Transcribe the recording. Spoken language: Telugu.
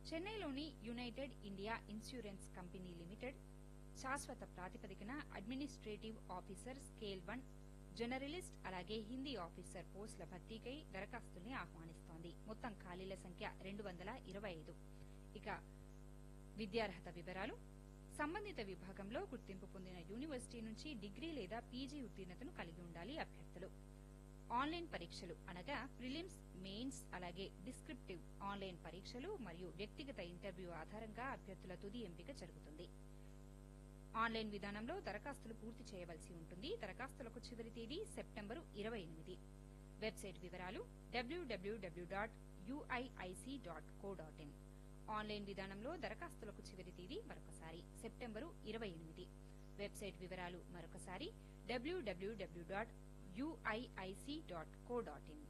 చెన్నైలోని United India insurance company limited శాశ్వత ప్రాతిపదికన అడ్మినిస్ట్రేటివ్ ఆఫీసర్ స్కేల్ 1, జర్నలిస్ట్ అలాగే హిందీ ఆఫీసర్ పోస్టుల భర్తీకై దరఖాస్తుల్ని ఆహ్వానిస్తోంది. మొత్తం ఖాళీల సంఖ్య 225. ఇక విద్యార్హత వివరాలు. సంబంధిత విభాగంలో గుర్తింపు పొందిన యూనివర్సిటీ నుంచి డిగ్రీ లేదా పీజీ ఉత్తీర్ణతను కలిగి ఉండాలి అభ్యర్థులు. ఆన్లైన్ పరీక్షలు అనగా ప్రిలిమ్స్, మెయిన్స్ అలాగే డిస్క్రిప్టివ్ ఆన్లైన్ పరీక్షలు మరియు వ్యక్తిగత ఇంటర్వ్యూ ఆధారంగా అభ్యర్థుల తుది ఎంపిక జరుగుతుంది. ఆన్లైన్ విధానంలో దరఖాస్తులు పూర్తి చేయవలసి ఉంటుంది. దరఖాస్తులకు చివరి తేదీ సెప్టెంబరు 28. వెబ్సైట్ వివరాలు www.uiic.co.in. ఆన్లైన్ విధానంలో దరఖాస్తులకు చివరి తేదీ మరొకసారి సెప్టెంబరు 28. వెబ్సైట్ వివరాలు మరొకసారి www.uiic.co.in.